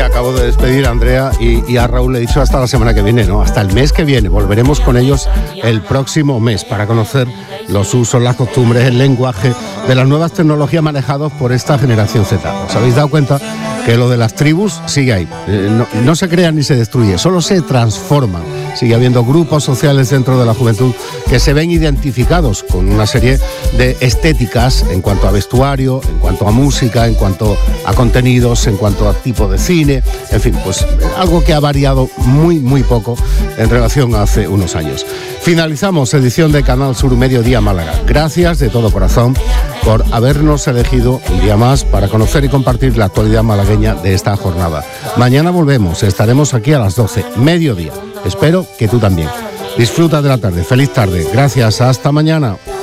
acabo de despedir a Andrea y a Raúl le he dicho hasta la semana que viene, ¿no? Hasta el mes que viene. Volveremos con ellos el próximo mes para conocer los usos, las costumbres, el lenguaje de las nuevas tecnologías manejados por esta generación Z. ¿Os habéis dado cuenta que lo de las tribus sigue ahí? No se crea ni se destruye, solo se transforman. Sigue habiendo grupos sociales dentro de la juventud que se ven identificados con una serie de estéticas en cuanto a vestuario, en cuanto a música, en cuanto a contenidos, en cuanto a tipo de cine, en fin, pues algo que ha variado muy poco en relación a hace unos años. Finalizamos edición de Canal Sur Mediodía Málaga. Gracias de todo corazón por habernos elegido un día más para conocer y compartir la actualidad malagueña de esta jornada. Mañana volvemos, estaremos aquí a las 12, mediodía. Espero que tú también. Disfruta de la tarde, feliz tarde. Gracias, hasta mañana.